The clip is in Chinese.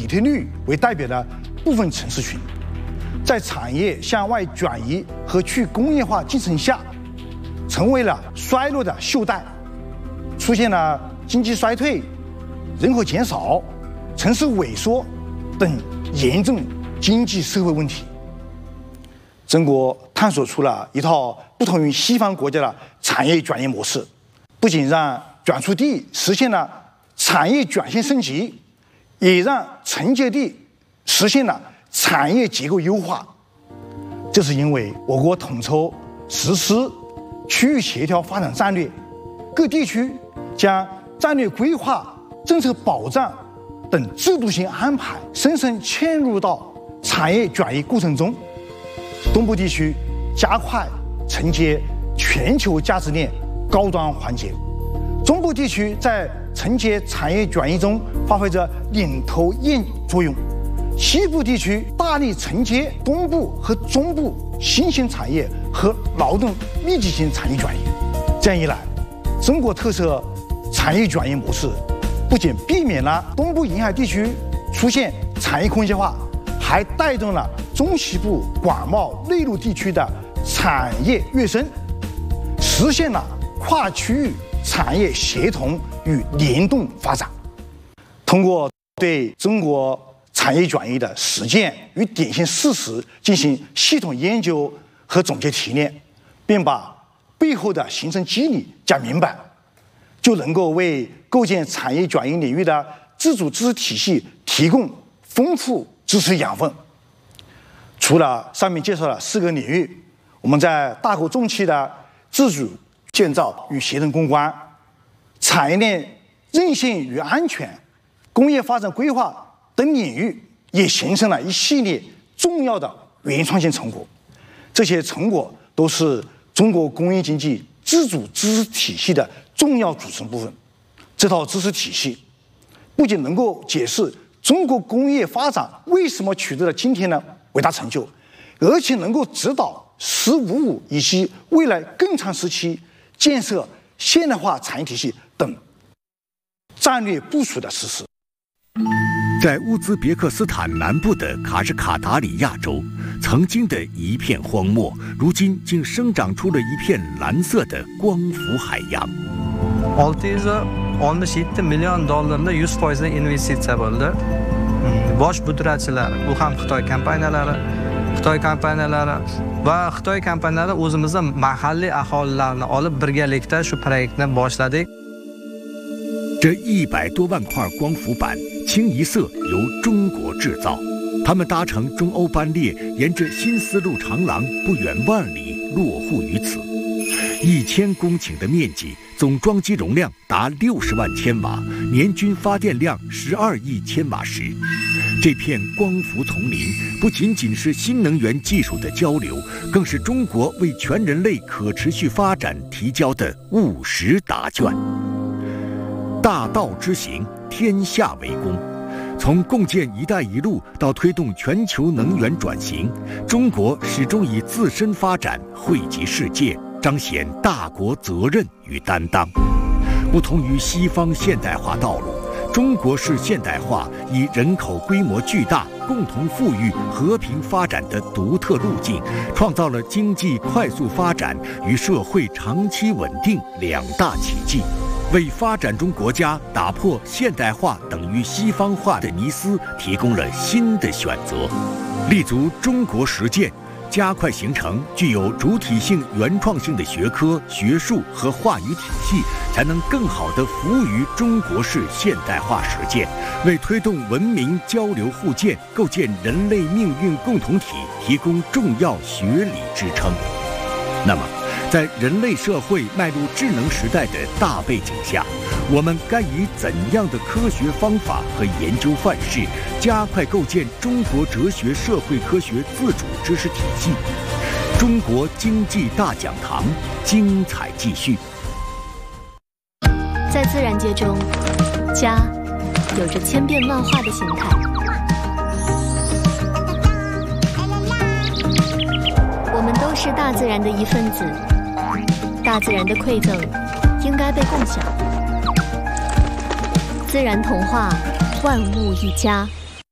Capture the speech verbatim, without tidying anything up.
底特律为代表的部分城市群，在产业向外转移和去工业化进程下，成为了衰落的锈带，出现了经济衰退、人口减少、城市萎缩等严重经济社会问题。中国探索出了一套不同于西方国家的产业转移模式，不仅让转出地实现了产业转型升级，也让承接地实现了产业结构优化。这是因为我国统筹实施区域协调发展战略，各地区将战略规划、政策保障等制度性安排深深嵌入到产业转移过程中。东部地区加快承接全球价值链高端环节，中部地区在承接产业转移中发挥着领头雁作用，西部地区大力承接东部和中部新兴产业和劳动密集型产业转移。这样一来，中国特色产业转移模式不仅避免了东部沿海地区出现产业空心化，还带动了中西部广袤内陆地区的产业跃升，实现了跨区域产业协同与联动发展。通过对中国产业转移的实践与典型事实进行系统研究和总结提炼，并把背后的形成机理讲明白，就能够为构建产业转移领域的自主知识体系提供丰富知识养分。除了上面介绍的四个领域，我们在大国重器的自主建造与协同攻关、产业链韧性与安全、工业发展规划等领域，也形成了一系列重要的原创性成果。这些成果都是中国工业经济自主知识体系的重要组成部分。这套知识体系不仅能够解释中国工业发展为什么取得了今天的伟大成就，而且能够指导“十五五”以及未来更长时期建设现代化产业体系等战略部署的实施。 在乌兹别克斯坦南部的卡什卡达里亚州，曾经的一片荒漠，如今竟生长出了一片蓝色的光伏海洋。 olti yuz oltmish yetti million dollarni yuz foizdan investitsiya bo'ldi. Bosh pudratchilar, bu ham Xitoy kompaniyalari, Xitoy kompaniyalari va Xitoy kompaniyalari o'zimizda mahalliy aholilarni olib birgalikda shu proyektni boshladik. 这一百多万块光伏板清一色由中国制造，他们搭乘中欧班列，沿着新丝路长廊不远万里落户于此。一千公顷的面积，总装机容量达六十万千瓦，年均发电量十二亿千瓦时。这片光伏丛林不仅仅是新能源技术的交流，更是中国为全人类可持续发展提交的务实答卷。大道之行，天下为公。从共建“一带一路”到推动全球能源转型，中国始终以自身发展惠及世界，彰显大国责任与担当。不同于西方现代化道路，中国式现代化以人口规模巨大、共同富裕、和平发展的独特路径，创造了经济快速发展与社会长期稳定两大奇迹，为发展中国家打破现代化等于西方化的迷思提供了新的选择。立足中国实践，加快形成具有主体性、原创性的学科、学术和话语体系，才能更好地服务于中国式现代化实践，为推动文明交流互鉴、构建人类命运共同体提供重要学理支撑。那么，在人类社会迈入智能时代的大背景下，我们该以怎样的科学方法和研究范式，加快构建中国哲学社会科学自主知识体系？中国经济大讲堂精彩继续。 在自然界中，家有着千变万化的形态。我们都是大自然的一份子，大自然的馈赠应该被共享。自然童话，万物一家。